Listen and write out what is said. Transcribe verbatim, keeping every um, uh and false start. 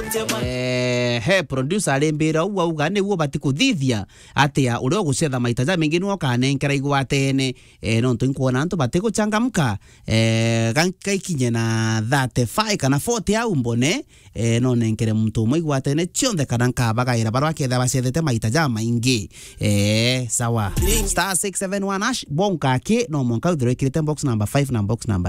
eh he producer alembera uwa uga ne uwo batikuthithia atia uri gucetha maita ja mingi no kanenkera igwatene eh no ntuikuona antu batiguchangamka eh gaikinye na thirty-five kana forty au mbone eh no nenkere muntu umwe igwatene cionthe kana nkabagaira barwa ketha bacethete maita ja maingi eh sawa star six seven one hash bonka ke no monka uthire kirete box number five na box number